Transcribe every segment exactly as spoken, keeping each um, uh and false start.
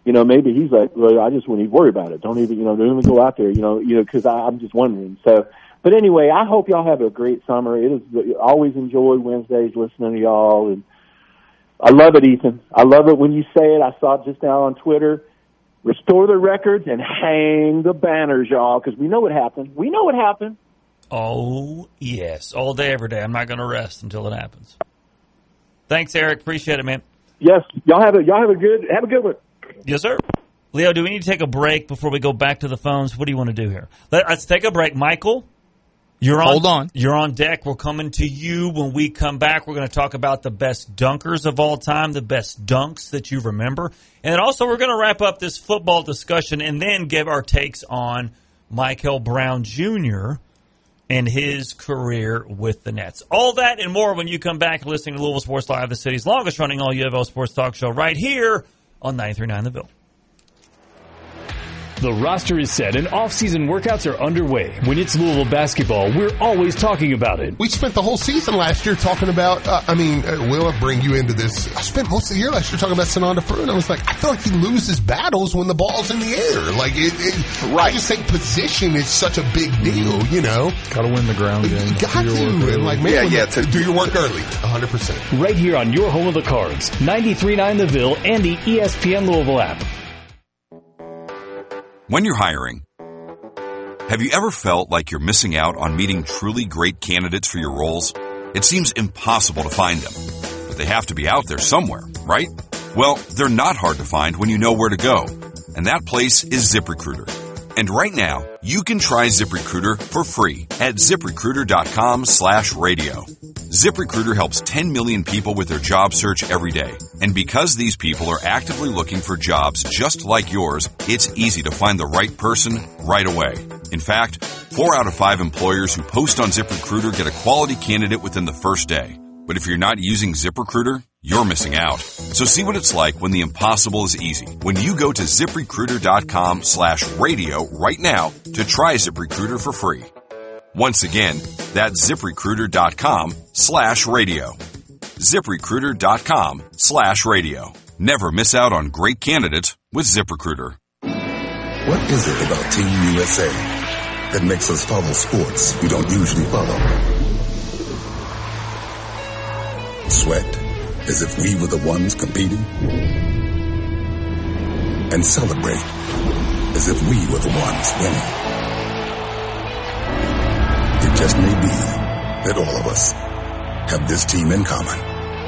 you know, maybe he's like, well, I just wouldn't even worry about it. Don't even, you know, don't even go out there, you know, you know, because I'm just wondering. So, but anyway, I hope y'all have a great summer. It is I always enjoy Wednesdays listening to y'all, and I love it, Ethan. I love it when you say it. I saw it just now on Twitter. Restore the records and hang the banners, y'all, because we know what happened. We know what happened. Oh, yes. All day, every day. I'm not going to rest until it happens. Thanks, Eric. Appreciate it, man. Yes. Y'all have a y'all have a good have a good one. Yes, sir. Leo, do we need to take a break before we go back to the phones? What do you want to do here? Let's take a break. Michael, you're on, Hold on. You're on deck. We're coming to you. When we come back, we're going to talk about the best dunkers of all time, the best dunks that you remember. And then also we're going to wrap up this football discussion and then give our takes on Michael Brown Junior and his career with the Nets. All that and more when you come back listening to Louisville Sports Live, the city's longest-running all U of L sports talk show right here on ninety-three point nine The Ville. The roster is set and off-season workouts are underway. When it's Louisville basketball, we're always talking about it. We spent the whole season last year talking about, uh, I mean, uh, Will, I'll bring you into this. I spent most of the year last year talking about Sananda Fruit, and I was like, I feel like he loses battles when the ball's in the air. Like, it, it, right. I just think position is such a big deal, you know. Got to win the ground game. You got to. And like, man, yeah, yeah, to do your work early, one hundred percent. Right here on your home of the Cards, ninety-three point nine The Ville and the E S P N Louisville app. When you're hiring, have you ever felt like you're missing out on meeting truly great candidates for your roles? It seems impossible to find them, but they have to be out there somewhere, right? Well, they're not hard to find when you know where to go, and that place is ZipRecruiter. And right now, you can try ZipRecruiter for free at ZipRecruiter.com slash radio. ZipRecruiter helps ten million people with their job search every day. And because these people are actively looking for jobs just like yours, it's easy to find the right person right away. In fact, four out of five employers who post on ZipRecruiter get a quality candidate within the first day. But if you're not using ZipRecruiter, you're missing out. So see what it's like when the impossible is easy. When you go to ZipRecruiter.com slash radio right now to try ZipRecruiter for free. Once again, that's ZipRecruiter.com slash radio. ZipRecruiter.com slash radio. Never miss out on great candidates with ZipRecruiter. What is it about Team U S A that makes us follow sports we don't usually follow? Sweat as if we were the ones competing, and celebrate as if we were the ones winning. It just may be that all of us have this team in common.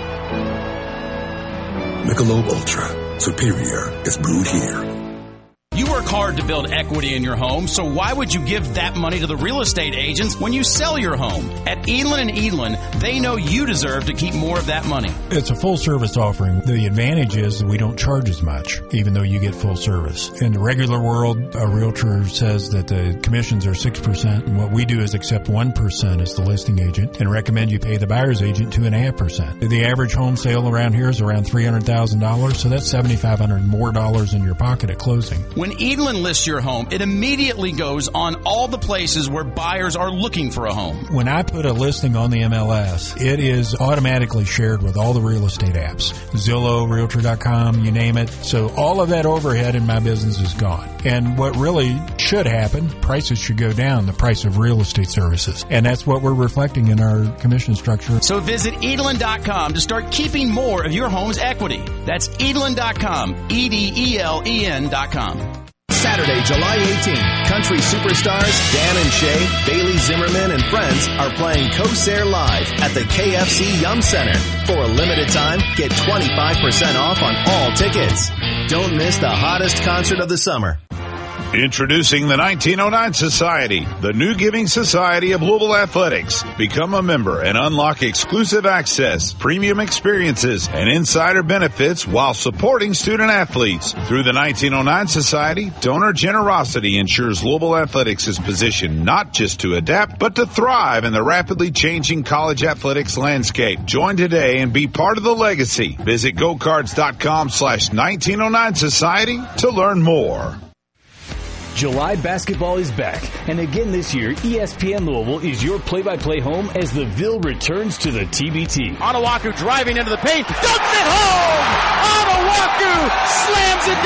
Michelob Ultra, superior is brewed here. You work hard to build equity in your home, so why would you give that money to the real estate agents when you sell your home? At Edlin and Edlin, they know you deserve to keep more of that money. It's a full-service offering. The advantage is that we don't charge as much, even though you get full service. In the regular world, a realtor says that the commissions are six percent, and what we do is accept one percent as the listing agent and recommend you pay the buyer's agent two point five percent. The average home sale around here is around three hundred thousand dollars, so that's seven thousand five hundred dollars more dollars in your pocket at closing. When Edlin lists your home, it immediately goes on all the places where buyers are looking for a home. When I put a listing on the M L S, it is automatically shared with all the real estate apps. Zillow, Realtor dot com, you name it. So all of that overhead in my business is gone. And what really should happen, prices should go down, the price of real estate services. And that's what we're reflecting in our commission structure. So visit Edlin dot com to start keeping more of your home's equity. That's Edlin dot com, E D E L E N dot com. Saturday, July eighteenth, country superstars Dan and Shay, Bailey Zimmerman, and friends are playing Kosair Live at the K F C Yum Center. For a limited time, get twenty-five percent off on all tickets. Don't miss the hottest concert of the summer. Introducing the nineteen oh nine Society, the new giving society of Louisville Athletics. Become a member and unlock exclusive access, premium experiences, and insider benefits while supporting student athletes. Through the nineteen oh nine Society, donor generosity ensures Louisville Athletics is positioned not just to adapt, but to thrive in the rapidly changing college athletics landscape. Join today and be part of the legacy. Visit gocards.com slash 1909 Society to learn more. July basketball is back, and again this year, E S P N Louisville is your play-by-play home as the Ville returns to the T B T. Onuaku driving into the paint, dunks it home! Onuaku slams it